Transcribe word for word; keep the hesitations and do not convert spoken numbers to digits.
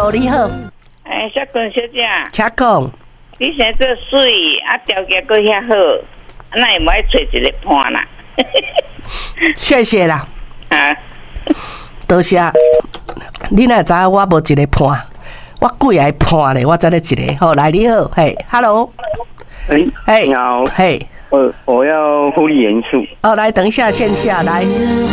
Hello， 你好。 哎，小君小姐， 请讲。 你现在做水啊，条件搁遐好，那也莫爱找一个伴啦。 谢谢啦。 啊， 多谢。你哪知影我无一个伴？我贵爱伴咧，我才咧一个。好，来你好，嘿 ，Hello。 哎， 嘿， 你好， 嘿， 我我要护理元素。 哦，来，等一下线下来。